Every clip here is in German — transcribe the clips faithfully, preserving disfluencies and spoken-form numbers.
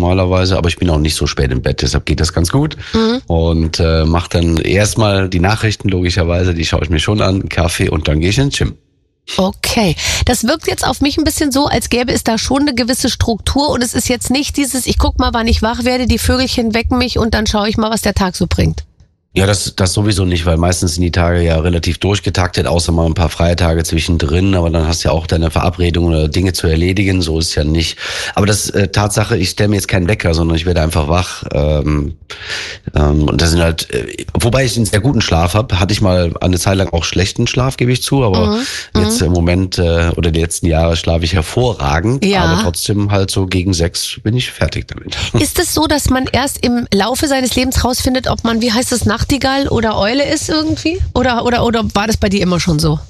normalerweise, aber ich bin auch nicht so spät im Bett, deshalb geht das ganz gut. Mhm. Und äh, mache dann erstmal die Nachrichten, logischerweise, die schaue ich mir schon an, Kaffee und dann gehe ich ins Gym. Okay, das wirkt jetzt auf mich ein bisschen so, als gäbe es da schon eine gewisse Struktur und es ist jetzt nicht dieses, ich guck mal, wann ich wach werde, die Vögelchen wecken mich und dann schaue ich mal, was der Tag so bringt. Ja, das, das sowieso nicht, weil meistens sind die Tage ja relativ durchgetaktet, außer mal ein paar freie Tage zwischendrin, aber dann hast du ja auch deine Verabredungen oder Dinge zu erledigen, so ist es ja nicht. Aber das äh, Tatsache, ich stelle mir jetzt keinen Wecker, sondern ich werde einfach wach. Ähm, ähm, und das sind halt, äh, wobei ich einen sehr guten Schlaf habe, hatte ich mal eine Zeit lang auch schlechten Schlaf, gebe ich zu, aber mhm. jetzt im Moment äh, oder die letzten Jahre schlafe ich hervorragend, ja. aber trotzdem halt so gegen sechs bin ich fertig damit. Ist es so, dass man erst im Laufe seines Lebens rausfindet, ob man, wie heißt das, Nachtigall oder Eule ist irgendwie? Oder, oder, oder war das bei dir immer schon so?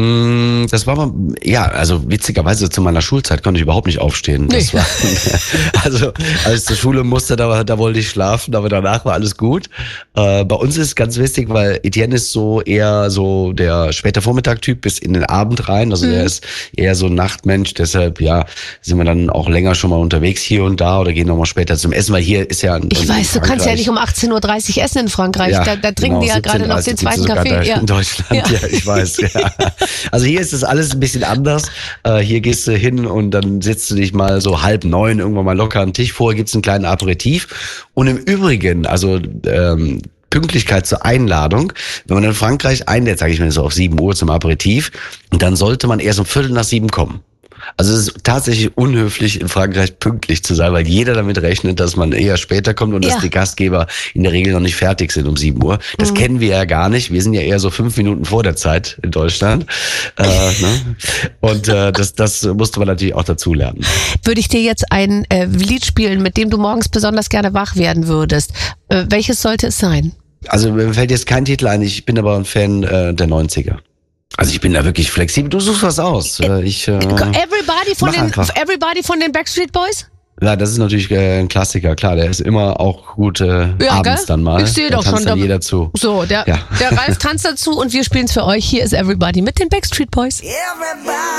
Das war mal, ja, also witzigerweise zu meiner Schulzeit konnte ich überhaupt nicht aufstehen. Das nee. war, also als ich zur Schule musste, da, da wollte ich schlafen, aber danach war alles gut. Äh, bei uns ist es ganz wichtig, weil Etienne ist so eher so der später Vormittag-Typ bis in den Abend rein. Also mhm. der ist eher so ein Nachtmensch, deshalb ja sind wir dann auch länger schon mal unterwegs hier und da oder gehen nochmal später zum Essen, weil hier ist ja ein, Ich weiß, du kannst ja nicht um achtzehn Uhr dreißig essen in Frankreich. Ja, da, da trinken genau, die ja gerade noch den zweiten Kaffee. Ja. In Deutschland, ja, ja ich weiß. Ja. Also hier ist das alles ein bisschen anders. Äh, hier gehst du hin und dann sitzt du dich mal so halb neun irgendwann mal locker am Tisch. Vorher gibt's einen kleinen Aperitif. Und im Übrigen, also ähm, Pünktlichkeit zur Einladung, wenn man in Frankreich einlädt, sage ich mal so auf sieben Uhr zum Aperitif, dann sollte man erst um Viertel nach sieben kommen. Also es ist tatsächlich unhöflich, in Frankreich pünktlich zu sein, weil jeder damit rechnet, dass man eher später kommt und ja. dass die Gastgeber in der Regel noch nicht fertig sind um sieben Uhr. Das mhm. kennen wir ja gar nicht. Wir sind ja eher so fünf Minuten vor der Zeit in Deutschland. äh, ne? Und äh, das, das musste man natürlich auch dazu lernen. Würde ich dir jetzt ein äh, Lied spielen, mit dem du morgens besonders gerne wach werden würdest, äh, welches sollte es sein? Also mir fällt jetzt kein Titel ein, ich bin aber ein Fan äh, der neunziger. Also ich bin da wirklich flexibel. Du suchst was aus. Ich, äh, Everybody von den Everybody von den Backstreet Boys? Ja, das ist natürlich äh, ein Klassiker, klar. Der ist immer auch gut äh, ja, abends gell? Dann mal. Ich sehe doch tanzt schon. Dann jeder zu. So, der, ja. der Ralf tanzt dazu und wir spielen es für euch. Hier ist Everybody mit den Backstreet Boys. Everybody.